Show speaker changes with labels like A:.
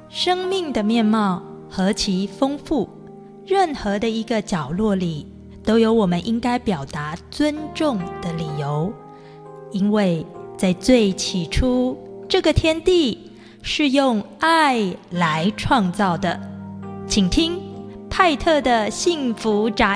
A: 生命的面貌何其丰富，任何的一个角落里都有我们应该表达尊重的理由。因为在最起初，这个天地是用爱来创造的。请听派特的幸福札